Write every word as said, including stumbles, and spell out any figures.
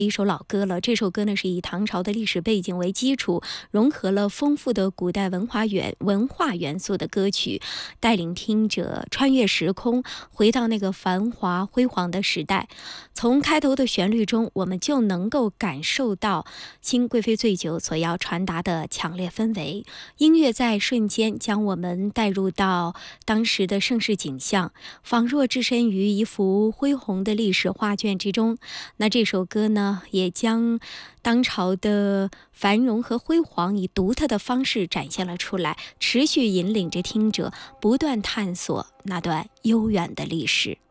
一首老歌了。这首歌呢是以唐朝的历史背景为基础，融合了丰富的古代文化元文化元素的歌曲，带领听者穿越时空，回到那个繁华辉煌的时代。从开头的旋律中，我们就能够感受到新贵妃醉酒所要传达的强烈氛围。音乐在瞬间将我们带入到当时的盛世景象，仿若置身于一幅恢宏的历史画卷之中。那这首歌呢，也将当朝的繁荣和辉煌以独特的方式展现了出来，持续引领着听者不断探索那段悠远的历史。